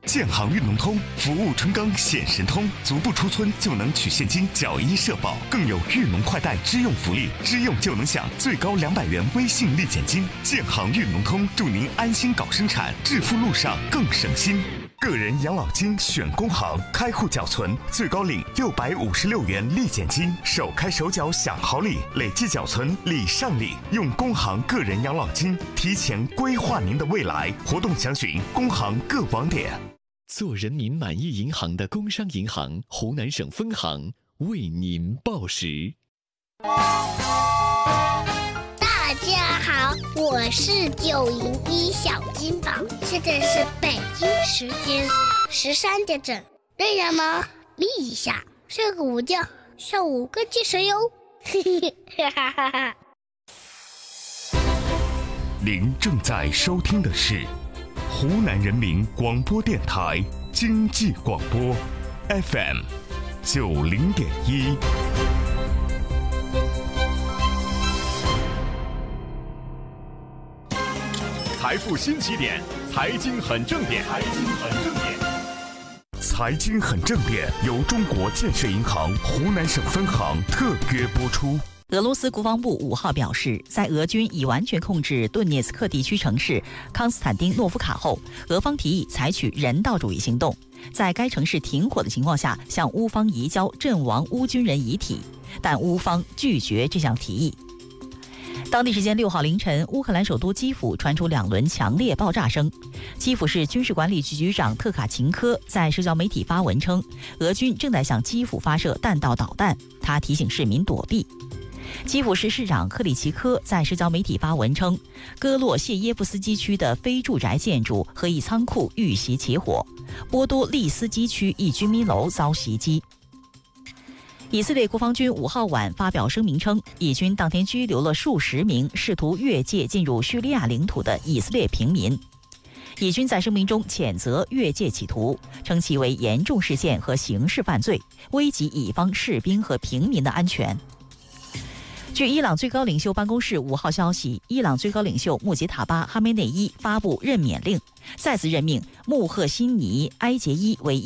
建行运农通服务春耕显神通，足不出村就能取现金缴医社保，更有运农快贷支用福利，支用就能享最高200元微信立减金。建行运农通祝您安心搞生产，致富路上更省心。个人养老金选工行，开户缴存最高领656元立减金，首开首缴享好礼，累计缴存礼上礼。用工行个人养老金提前规划您的未来，活动详询工行各网点。 做人民满意银行的工商银行湖南省分行为您报时。 大家好，我是901小金宝，现在是北京时间13点整，累了吗？眯一下，睡个午觉，下午更精神哟。哈哈哈！ 您正在收听的是湖南人民广播电台经济广播 FM 90.1。 财富新起点，财经很正点，财经很正点。 财经很正点由中国建设银行湖南省分行特约播出。 俄罗斯国防部5号表示，在俄军已完全控制顿涅茨克地区城市康斯坦丁诺夫卡后，俄方提议采取人道主义行动，在该城市停火的情况下向乌方移交阵亡乌军人遗体，但乌方拒绝这项提议。当地时间6号凌晨，乌克兰首都基辅传出2轮强烈爆炸声。基辅市军事管理局局长特卡琴科在社交媒体发文称，俄军正在向基辅发射弹道导弹，他提醒市民躲避。基辅市市长克里奇科在社交媒体发文称，戈洛谢耶夫斯基区的非住宅建筑和一仓库遇袭起火，波多利斯基区一居民楼遭袭击。以色列国防军5号晚发表声明称，以军当天拘留了数十名试图越界进入叙利亚领土的以色列平民。以军在声明中谴责越界企图，称其为严重事件和刑事犯罪，危及以方士兵和平民的安全。据伊朗最高领袖办公室5号消息，伊朗最高领袖穆吉塔巴·哈梅内伊发布任免令，再次任命穆赫辛尼·埃杰伊为